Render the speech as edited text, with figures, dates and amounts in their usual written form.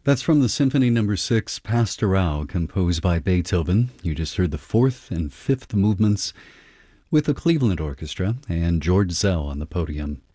That's from the Symphony Number 6, Pastoral, composed by Beethoven. You just heard the fourth and fifth movements with the Cleveland Orchestra and George Zell on the podium.